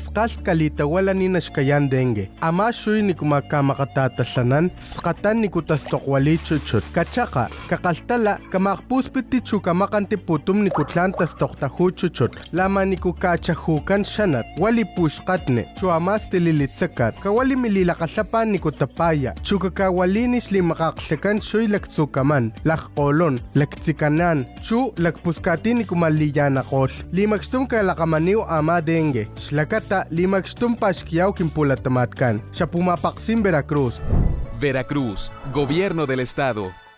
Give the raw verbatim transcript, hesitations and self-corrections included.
Skal kalita wala ni nashkayan dengue. Ama shuy ni kumakamatatalanan, skatan ni kutastokwali chuchut. Kachaka, kakaltala, kamakpuspiti chukamakanti putum ni kutlan tastoktahu chuchut. Lama ni kukachahukan shanat, wali pushkatne, chuamas tililitsakat, kawali mililakasapan ni kutapaya, chukakawalinis li makaklekan shuy laktsukaman, lakkolon, laktsikanan, chu lakpuskati ni kumaliyanakol. Limagstum kalakamaniw ama dengue. Shlakata limagstum pashkiyaw kimpulatamatkan. Siya pumapaksim Veracruz. Veracruz, Gobierno del Estado.